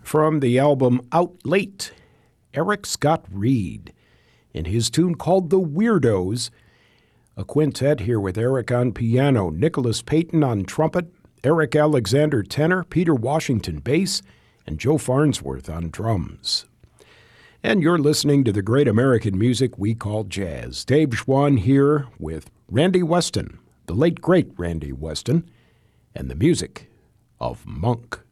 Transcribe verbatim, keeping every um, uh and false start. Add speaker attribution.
Speaker 1: from the album Out Late, Eric Scott Reed, in his tune called The Weirdos. A quintet here with Eric on piano, Nicholas Payton on trumpet, Eric Alexander tenor, Peter Washington bass, and Joe Farnsworth on drums. And you're listening to the great American music we call jazz. Dave Schwann here with Randy Weston, the late great Randy Weston, and the music of Monk.